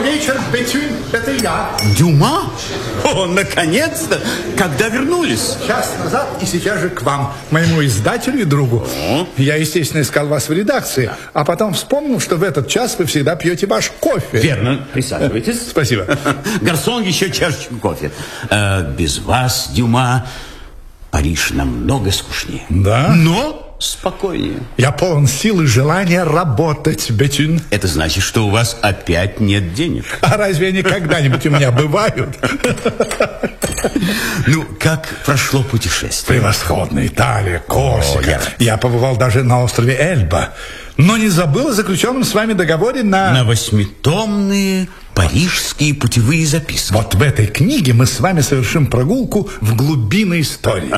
вечер, Бетюн, это я. Дюма? О, наконец-то! Когда вернулись? Час назад и сейчас же к вам, моему издателю и другу. Я, естественно, искал вас в редакции, а потом вспомнил, что в этот час вы всегда пьете ваш кофе. Верно. Присаживайтесь. Спасибо. Гарсон, еще чашечку кофе. Без вас, Дюма, Париж намного скучнее. Да? Но спокойнее. Я полон сил и желания работать, Бетюн. Это значит, что у вас опять нет денег. А разве они когда-нибудь у меня бывают? Ну, как прошло путешествие? Превосходно. Италия, Корсика. О, Я побывал даже на острове Эльба. Но не забыл о заключенном с вами договоре на 8-томные парижские путевые записки. Вот в этой книге мы с вами совершим прогулку в глубины истории.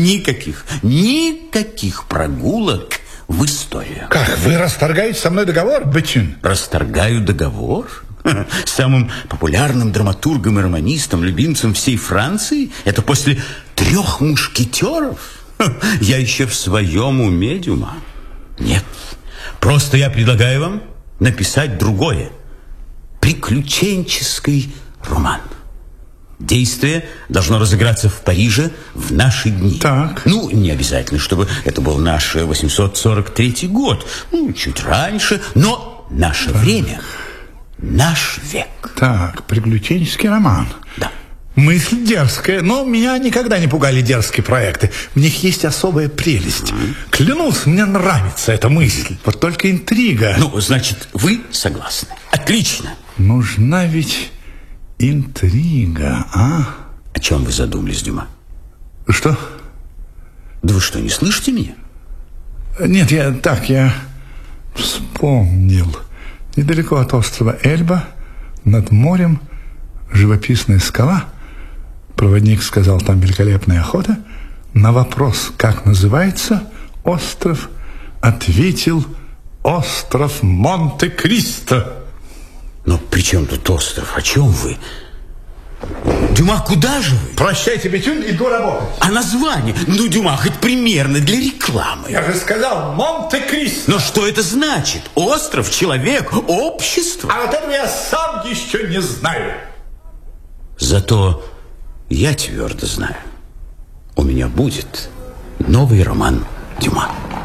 Никаких прогулок в историю. Как, вы расторгаете со мной договор, Бетюн? Расторгаю договор? С самым популярным драматургом и романистом, любимцем всей Франции? Это после 3 мушкетеров? Я еще в своем уме, Дюма? Нет. Просто я предлагаю вам написать другое. Приключенческий роман. Действие должно разыграться в Париже в наши дни. Так. Ну, не обязательно, чтобы это был наш 843 год. Ну, чуть раньше, но наше время, наш век. Так, приключенческий роман. Да. Мысль дерзкая, но меня никогда не пугали дерзкие проекты. В них есть особая прелесть. Клянусь, мне нравится эта мысль. Вот только интрига. Ну, значит, вы согласны. Отлично. Нужна ведь интрига, а? О чем вы задумались, Дюма? Что? Да вы что, не слышите меня? Нет, я вспомнил. Недалеко от острова Эльба, над морем, живописная скала. Проводник сказал, там великолепная охота. На вопрос, как называется остров, ответил: остров Монте-Кристо. Но при чем тут остров? О чем вы? Дюма, куда же вы? Прощайте, Бетюн, иду работать. А название? Ну, Дюма, хоть примерно для рекламы. Я же сказал Монте-Кристо. Но что это значит? Остров, человек, общество? А вот этого я сам еще не знаю. Зато я твердо знаю, у меня будет новый роман Дюма.